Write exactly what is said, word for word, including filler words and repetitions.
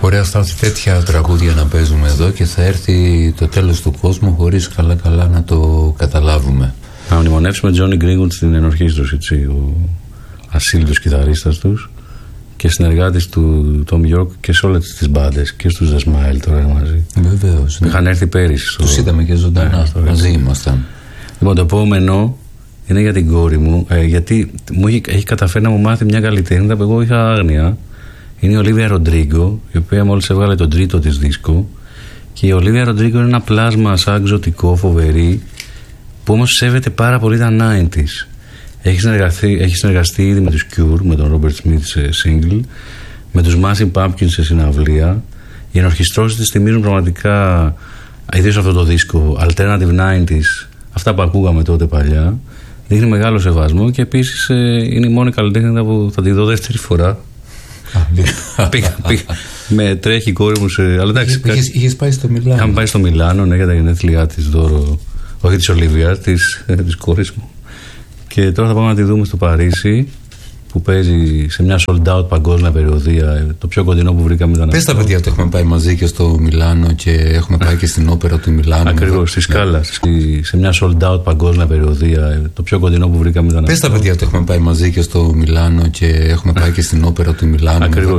Ωραία, Στάθη, τέτοια τραγούδια να παίζουμε εδώ και θα έρθει το τέλος του κόσμου χωρίς καλά καλά να το καταλάβουμε. Να μνημονεύσουμε Τζόνι Γκρίνγκουτ στην ενορχήστρωση, έτσι, ο ασύλληπτος κιθαρίστας τους και συνεργάτης του Tom York και σε όλες τις μπάντες και στους The Smile τώρα μαζί. Βεβαίως. Ναι. Είχαν έρθει πέρυσι. Στο... Τους είδαμε και ζωντανά, ναι, μαζί ήμασταν. Λοιπόν, το επόμενο είναι για την κόρη μου, ε, γιατί μου έχει, έχει καταφέρει να μου μάθει μια καλλιτέχνητα που εγώ είχα άγνοια. Είναι η Ολίβια Ροντρίγκο, η οποία μόλις έβγαλε τον τρίτο της δίσκο. Και η Ολίβια Ροντρίγκο είναι ένα πλάσμα σαν εξωτικό, φοβερή, που όμως σέβεται πάρα πολύ τα ενενήντα. Έχει συνεργαστεί, έχει συνεργαστεί ήδη με τους Cure, με τον Robert Smith σε single, με τους Massive Pumpkins σε συναυλία. Οι ενορχιστρώσεις της θυμίζουν πραγματικά, ιδίως αυτό το δίσκο, Alternative ενενήντα, αυτά που ακούγαμε τότε παλιά. Δείχνει μεγάλο σεβασμό και επίσης ε, είναι η μόνη καλλιτέχνητα που θα τη δω δεύτερη φορά. πήγα, πήγα, με τρέχει η κόρη μου σε. Αλλά εντάξει. Είχες, είχες πάει στο Μιλάνο. Είχαμε πάει στο Μιλάνο, ναι, για τα γενέθλιά της δώρο. Όχι της Ολίβια, της, της κόρης μου. Και τώρα θα πάμε να τη δούμε στο Παρίσι, που παίζει σε μια sold out παγκόσμια περιοδία. Το πιο κοντινό που βρήκαμε ήταν. Πες τα παιδιά ότι έχουμε πάει μαζί και στο Μιλάνο και έχουμε πάει και στην όπερα του Μιλάνου. Ακριβώς, στη Σκάλα. Σε μια sold out παγκόσμια περιοδία. Το πιο κοντινό που βρήκαμε ήταν. Πες τα παιδιά ότι έχουμε πάει μαζί και στο Μιλάνο και έχουμε πάει και στην όπερα του Μιλάνου. Ακριβώς.